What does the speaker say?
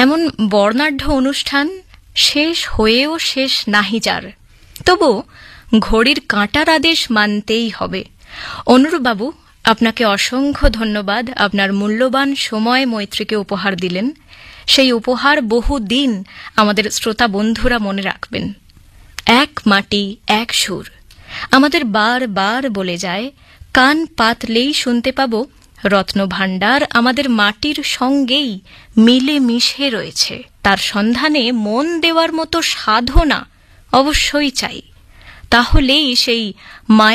এমন বর্ণাঢ্য অনুষ্ঠান শেষ হয়েও শেষ নাহি যার, তবু ঘড়ির কাঁটার আদেশ মানতেই হবে। অনুরূপবাবু, আপনাকে অসংখ্য ধন্যবাদ। আপনার মূল্যবান সময় মৈত্রীকে উপহার দিলেন। সেই উপহার বহুদিন আমাদের শ্রোতা বন্ধুরা মনে রাখবেন। এক মাটি এক সুর আমাদের বারবার বলে যায়, কান পাতলেই শুনতে পাব রত্নভাণ্ডার আমাদের মাটির সঙ্গেই মিলে মিশে রয়েছে। তার সন্ধানে মন দেওয়ার মতো সাধনা অবশ্যই চাই, তাহলেই সেই